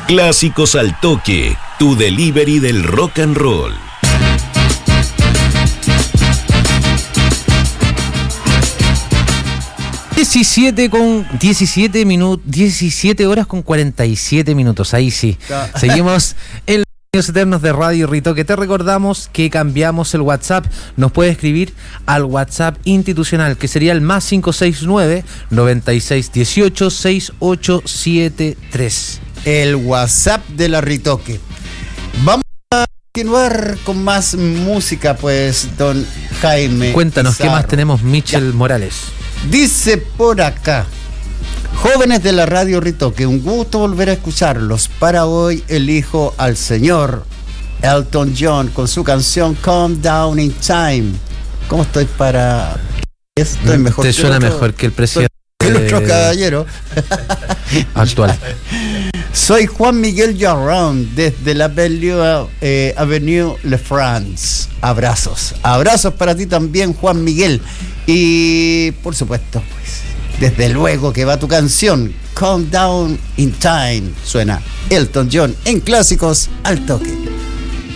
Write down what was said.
Clásicos al Toque, tu delivery del rock and roll. Diecisiete horas con 47 minutos. Ahí sí. Seguimos en los Años Eternos de Radio Ritoque. Te recordamos que cambiamos el WhatsApp. Nos puede escribir al WhatsApp institucional, que sería el más 569-9618-6873. El WhatsApp de la Ritoque. Vamos a continuar con más música, pues, don Jaime. Cuéntanos, Pizarro. ¿qué más tenemos, Michel Morales? Dice por acá: jóvenes de la Radio Ritoque, un gusto volver a escucharlos. Para hoy elijo al señor Elton John con su canción Calm Down in Time. ¿Cómo estoy para...? Estoy mejor. Te suena mejor que el presidente. El otro caballero actual. Soy Juan Miguel Jarrón desde la Belle Avenue Le France. Abrazos para ti también, Juan Miguel. Y por supuesto, pues, desde luego que va tu canción Calm Down in Time. Suena Elton John en Clásicos al Toque.